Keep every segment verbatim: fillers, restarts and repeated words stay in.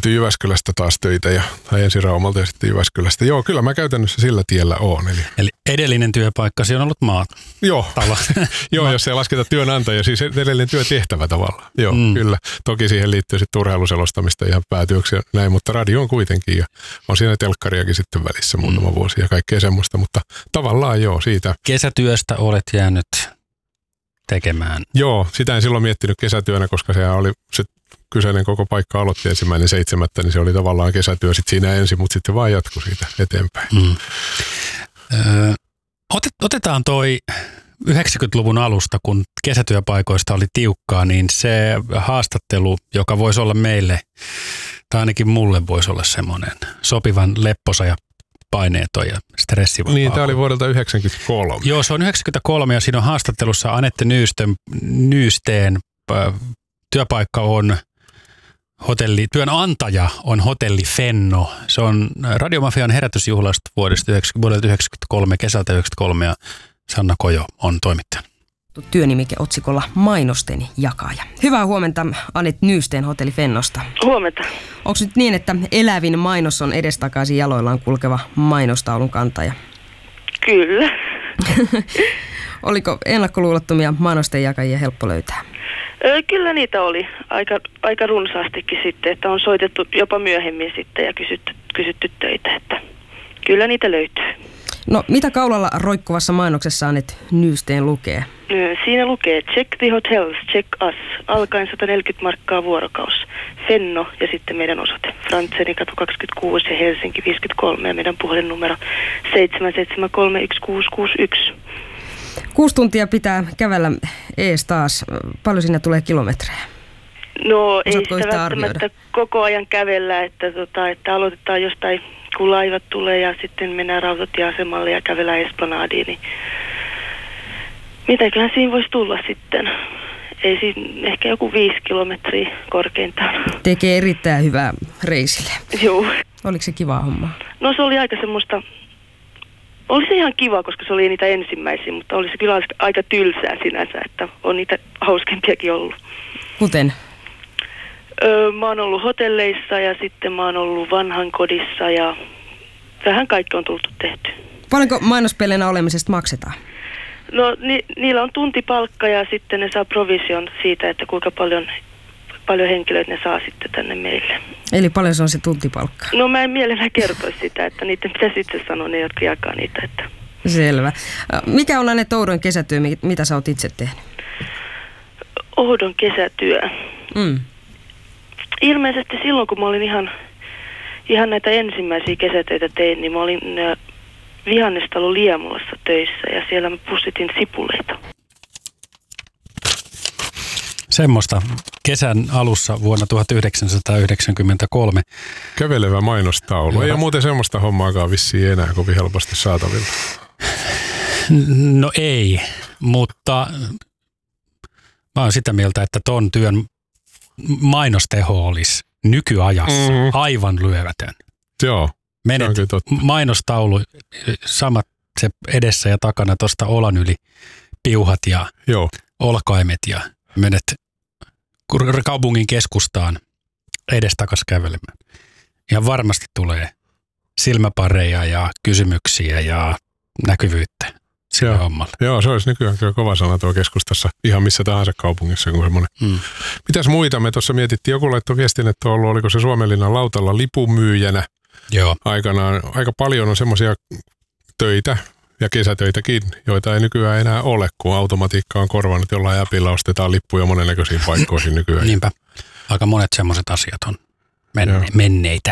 löytyi Jyväskylästä taas töitä ja, tai ensin Raumalta ja sitten Jyväskylästä. Joo, kyllä mä käytännössä sillä tiellä oon. Eli, eli edellinen työpaikkasi on ollut maat. Joo, Joo jos ei lasketa työnantaja, siis edellinen työtehtävä tavallaan. Joo, mm. kyllä. Toki siihen liittyy sitten urheiluselostamista ihan päätyöksi ja näin, mutta radio on kuitenkin ja on siinä telkkariakin sitten välissä muutama mm. vuosi ja kaikkea semmoista, mutta tavallaan joo, siitä. Kesätyöstä olet jäänyt tekemään. Joo, sitä en silloin miettinyt kesätyönä, koska sehän oli se kyseinen koko paikka aloitti ensimmäinen seitsemättä, niin se oli tavallaan kesätyö sit siinä ensin, mutta sitten vaan jatkui siitä eteenpäin. Mm. Öö, otet, otetaan toi yhdeksänkymmentäluvun alusta, kun kesätyöpaikoista oli tiukkaa, niin se haastattelu, joka voisi olla meille, tai ainakin mulle voisi olla semmoinen sopivan lepposa ja paineeton ja stressivapaa. Niin, tämä oli vuodelta yhdeksänkymmentäkolme. Joo, se on yhdeksänkymmentäkolme ja siinä on haastattelussa Anette Nyystön, Nyysteen äh, työpaikka on hotelli, työnantaja on hotelli Fenno. Se on Radiomafian herätysjuhlasta vuodesta vuodelta yhdeksänkymmentäkolme, kesältä yhdeksänkymmentäkolme ja Sanna Kojo on toimittajana. Työnimike otsikolla Mainosten jakaja. Hyvää huomenta Anette Nyysteen hotelli Fennosta. Huomenta. Onko nyt niin, että elävin mainos on edestakaisin jaloillaan kulkeva mainostaulun kantaja? Kyllä. Oliko ennakkoluulottomia mainosten jakajia helppo löytää? Öö, kyllä niitä oli aika, aika runsaastikin sitten, että on soitettu jopa myöhemmin sitten ja kysytty, kysytty töitä, että kyllä niitä löytyy. No mitä kaulalla roikkuvassa mainoksessa Anette Nyysteen lukee? Siinä lukee check the hotels, check us, alkaen sata neljäkymmentä markkaa vuorokaus. Fenno ja sitten meidän osoite. Frantsenikatu kaksikymmentäkuusi ja Helsinki viisikymmentäkolme ja meidän puhelinnumero seitsemän seitsemän kolme yksi kuusi kuusi yksi. Kuusi tuntia pitää kävellä ees taas. Paljon sinne tulee kilometrejä? No ei sitä välttämättä koko ajan kävellä, että, tota, että aloitetaan jostain, kun laivat tulee ja sitten mennään rautatieasemalle ja kävellään Esplanadiin, niin mitäköhän siinä voisi tulla sitten? Ei siinä, ehkä joku viisi kilometriä korkeintaan. Tekee erittäin hyvää reisille. Joo. Oliko se kiva homma? No se oli aika semmoista, oli se ihan kiva, koska se oli niitä ensimmäisiä, mutta oli se kyllä aika tylsää sinänsä, että on niitä hauskempiakin ollut. Kuten? Öö, mä oon ollut hotelleissa ja sitten mä oon ollut vanhankodissa ja vähän kaikki on tultu tehty. Paljonko mainospeleenä olemisesta maksetaan? No ni, niillä on tuntipalkka ja sitten ne saa provision siitä, että kuinka paljon, paljon henkilöitä ne saa sitten tänne meille. Eli paljon se on se tuntipalkka? No mä en mielellään kertoisi sitä, että niiden pitäisi itse sanoa ne, jotka jakaa niitä. Että. Selvä. Mikä on Anette oudon kesätyö, mitä sä oot itse tehnyt? Oudon kesätyö? Mm. Ilmeisesti silloin, kun mä olin ihan, ihan näitä ensimmäisiä kesätöitä tein, niin mä olin vihannestalo Liemulassa töissä ja siellä mä pussitin sipuleita. Semmoista kesän alussa vuonna tuhatyhdeksänsataayhdeksänkymmentäkolme. Kävelevä mainostaulu. Ei ole muuten semmoista hommaakaan vissiin enää kovin helposti saatavilla. No ei, mutta mä oon sitä mieltä, että ton työn mainosteho olisi nykyajassa mm. aivan lyövätön. Joo. Menet mainostaulu, samat se edessä ja takana tuosta olan yli piuhat ja Joo. olkaimet ja menet kaupungin keskustaan edestakas kävelemään. Ihan varmasti tulee silmäpareja ja kysymyksiä ja näkyvyyttä sillä hommalla. Joo, se olisi nykyään kyllä kova sana tuo keskustassa ihan missä tahansa kaupungissa. Kuin semmoinen. Hmm. Mitäs muita? Me tuossa mietittiin, joku laittoi viestin, että on ollut, oliko se Suomenlinnan lautalla lipunmyyjänä. Joo. Aikanaan aika paljon on semmoisia töitä ja kesätöitäkin, joita ei nykyään enää ole, kun automatiikka on korvannut, jollain äpillä ostetaan lippuja monennäköisiin paikkoihin nykyään. Niinpä. Aika monet semmoiset asiat on men- menneitä.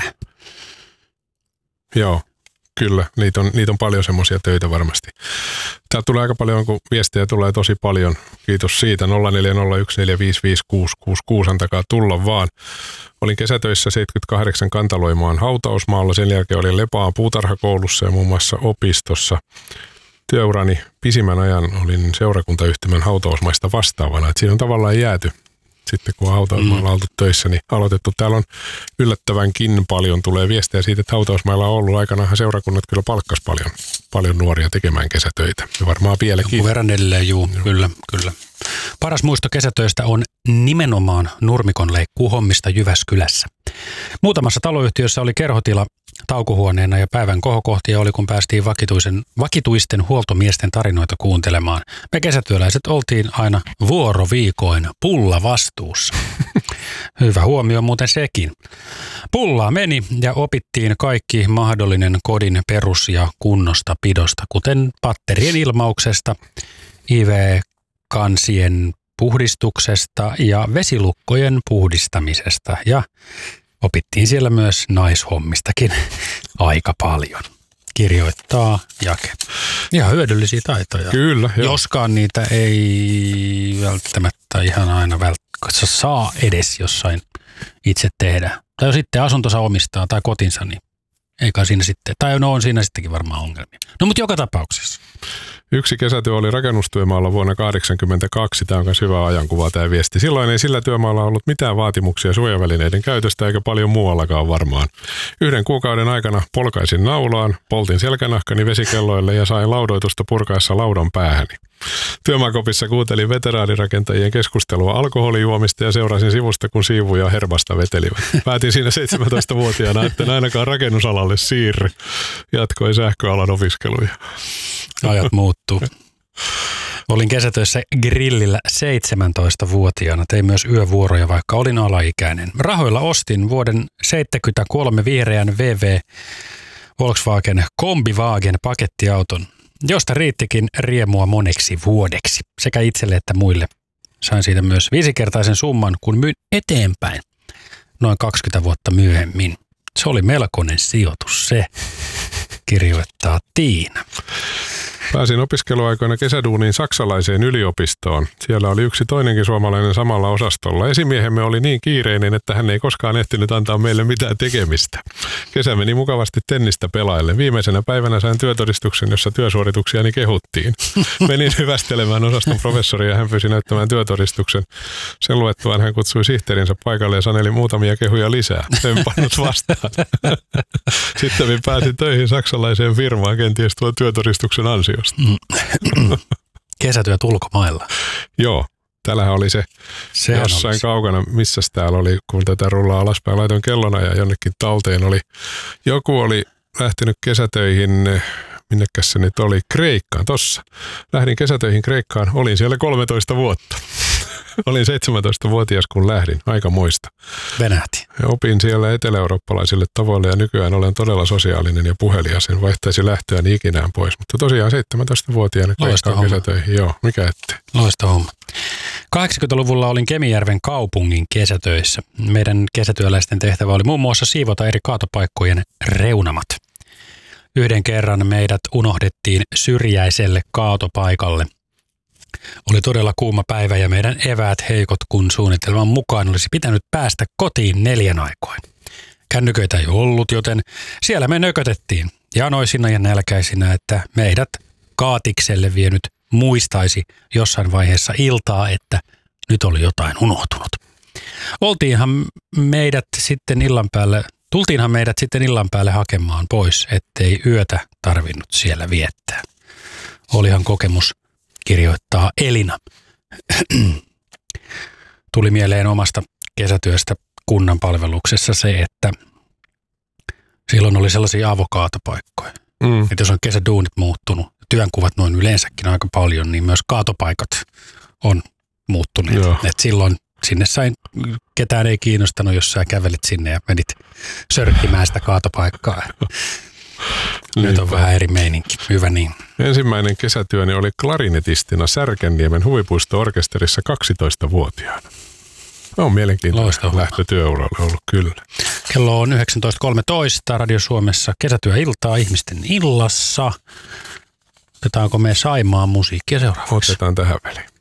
Joo, kyllä. Niitä on, niitä on paljon semmoisia töitä varmasti. Täältä tulee aika paljon, kun viestejä tulee tosi paljon. Kiitos siitä. nolla neljä nolla yksi neljä viisi viisi kuusi kuusi kuusi, antakaa tulla vaan. Olin kesätöissä seitsemänkymmentäkahdeksan Kantaloimaan hautausmaalla. Sen jälkeen olin Lepaan puutarhakoulussa ja muun muassa opistossa. Työurani pisimmän ajan olin seurakuntayhtymän hautausmaista vastaavana. Et siinä on tavallaan jääty sitten kun hautausmaalla on oltu töissä, niin aloitettu. Täällä on yllättävänkin paljon tulee viestejä siitä, että hautausmailla on ollut. Aikanaanhan seurakunnat kyllä palkkas paljon, paljon nuoria tekemään kesätöitä. Ja varmaan vieläkin. Joku verran edelleen, juu, joo. kyllä, kyllä. Paras muisto kesätöistä on nimenomaan nurmikonleikkuuhommista Jyväskylässä. Muutamassa taloyhtiössä oli kerhotila taukohuoneena ja päivän kohokohtia oli, kun päästiin vakituisen, vakituisten huoltomiesten tarinoita kuuntelemaan. Me kesätyöläiset oltiin aina vuoroviikoin pulla vastuussa. Hyvä huomio muuten sekin. Pullaa meni ja opittiin kaikki mahdollinen kodin perus- ja kunnostapidosta, kuten patterien ilmauksesta, I V-kansien puhdistuksesta ja vesilukkojen puhdistamisesta ja opittiin siellä myös naishommistakin aika paljon. Kirjoittaa Jake. Ihan hyödyllisiä taitoja. Kyllä. Jo. Joskaan niitä ei välttämättä ihan aina välttämättä saa edes jossain itse tehdä. Tai jos sitten asuntonsa omistaa tai kotinsa, niin eikä siinä sitten, tai no on siinä sittenkin varmaan ongelmia. No mutta joka tapauksessa. Yksi kesätyö oli rakennustyömaalla vuonna tuhatyhdeksänsataakahdeksankymmentäkaksi. Tämä on myös hyvä ajankuva tämä viesti. Silloin ei sillä työmaalla ollut mitään vaatimuksia suojavälineiden käytöstä eikä paljon muuallakaan varmaan. Yhden kuukauden aikana polkaisin naulaan, poltin selkänahkani vesikelloille ja sain laudoitusta purkaessa laudan päähäni. Työmaakopissa kuuntelin veteraanirakentajien keskustelua alkoholijuomista ja seurasin sivusta, kun siivuja hervasta vetelivät. Päätin siinä seitsemäntoistavuotiaana, että ainakaan rakennusalalle siirry. Jatkoi sähköalan opiskeluja. Ajat muuttuu. Olin kesätöissä grillillä seitsemäntoistavuotiaana. Tein myös yövuoroja, vaikka olin alaikäinen. Rahoilla ostin vuoden seitsemänkymmentäkolme vihreän V V Volkswagen Kombiwagen pakettiauton, josta riittikin riemua moneksi vuodeksi, sekä itselle että muille. Sain siitä myös viisikertaisen summan, kun myin eteenpäin noin kaksikymmentä vuotta myöhemmin. Se oli melkoinen sijoitus se, kirjoittaa Tiina. Pääsin opiskeluaikoina kesäduuniin saksalaiseen yliopistoon. Siellä oli yksi toinenkin suomalainen samalla osastolla. Esimiehemme oli niin kiireinen, että hän ei koskaan ehtinyt antaa meille mitään tekemistä. Kesä meni mukavasti tennistä pelaille. Viimeisenä päivänä sain työtodistuksen, jossa työsuorituksiani kehuttiin. Menin hyvästelemään osaston professoria ja hän pyysi näyttämään työtodistuksen. Sen luettuaan hän kutsui sihteerinsä paikalle ja saneli muutamia kehuja lisää. En pannut vastaan. Sitten pääsin töihin saksalaiseen firmaan kenties tuon työtodistuksen ansiosta. Kesätyöt ulkomailla. Joo, täällähän oli se Sehän jossain olisi. kaukana, missä täällä oli, kun tätä rullaa alaspäin, laitoin kellona ja jonnekin talteen oli. Joku oli lähtenyt kesätöihin, minnekäs se nyt oli, Kreikkaan, tossa. Lähdin kesätöihin Kreikkaan, olin siellä kolmetoista vuotta. Olin seitsemäntoistavuotias, kun lähdin. Aika muista. Venähti. Ja opin siellä eteläeurooppalaisille tavoille ja nykyään olen todella sosiaalinen ja puhelias. En vaihtaisi lähtöäni ikinään pois. Mutta tosiaan seitsemäntoistavuotiaana Kreikkaan kesätöihin. Joo, mikä ettei. Loista homma. kahdeksankymmentäluvulla olin Kemijärven kaupungin kesätöissä. Meidän kesätyöläisten tehtävä oli muun muassa siivota eri kaatopaikkojen reunamat. Yhden kerran meidät unohdettiin syrjäiselle kaatopaikalle. Oli todella kuuma päivä ja meidän eväät heikot, kun suunnitelman mukaan olisi pitänyt päästä kotiin neljän aikoin. Kännyköitä ei ollut, joten siellä me nökötettiin janoisina ja nälkäisinä, että meidät kaatikselle vienyt muistaisi jossain vaiheessa iltaa, että nyt oli jotain unohtunut. Oltiinhan meidät sitten illan päälle, tultiinhan meidät sitten illan päälle hakemaan pois, ettei yötä tarvinnut siellä viettää. Olihan kokemus, kirjoittaa Elina. Tuli mieleen omasta kesätyöstä kunnan palveluksessa se, että silloin oli sellaisia avokaatopaikkoja. Mm. Että jos on kesäduunit muuttunut, työnkuvat noin yleensäkin aika paljon, niin myös kaatopaikat on muuttuneet. Et silloin sinne sain, ketään ei kiinnostanut, jos sä kävelit sinne ja menit sörkkimään sitä kaatopaikkaa. Nyt on Niinpä. Vähän eri meininki. Hyvä niin. Ensimmäinen kesätyöni oli klarinetistina Särkänniemen huvipuisto-orkesterissa kaksitoistavuotiaana. On mielenkiintoinen lähtö työuralle ollut kyllä. Kello on yhdeksäntoista kolmetoista Radio Suomessa kesätyöiltaa ihmisten illassa. Otetaanko me Saimaan musiikkia seuraavaksi? Otetaan tähän väliin.